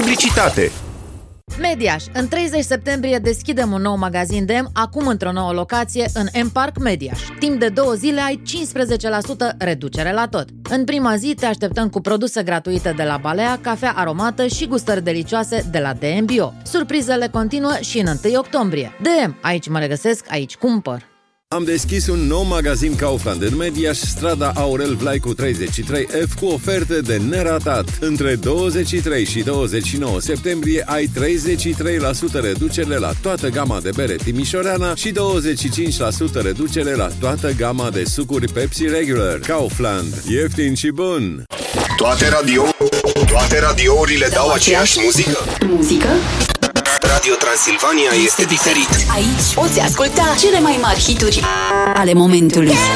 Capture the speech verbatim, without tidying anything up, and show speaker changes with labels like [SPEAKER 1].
[SPEAKER 1] publicitate.
[SPEAKER 2] Mediaș. În treizeci septembrie deschidem un nou magazin de M, acum într-o nouă locație, în M-Park Mediaș. Timp de două zile ai cincisprezece la sută reducere la tot. În prima zi te așteptăm cu produse gratuite de la Balea, cafea aromată și gustări delicioase de la D M Bio. Surprizele continuă și în întâi octombrie. D M, aici mă regăsesc, aici cumpăr.
[SPEAKER 3] Am deschis un nou magazin Kaufland în Mediaș, strada Aurel Vlaicu treizeci și trei F, cu oferte de neratat. Între douăzeci și trei și douăzeci și nouă septembrie ai treizeci și trei la sută reducere la toată gama de bere timișoreana și douăzeci și cinci la sută reducere la toată gama de sucuri Pepsi Regular. Kaufland. Ieftin și bun!
[SPEAKER 1] Toate radio, toate radiourile dau aceeași muzică.
[SPEAKER 4] Muzică?
[SPEAKER 1] Radio Transilvania este diferit.
[SPEAKER 4] Aici poți asculta cele mai mari hituri ale momentului.